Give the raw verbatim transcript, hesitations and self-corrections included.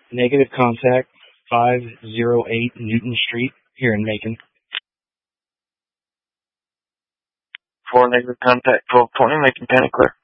Negative contact, five oh eight Newton Street, here in Macon. For negative contact, twelve twenty, Macon Panic Clear.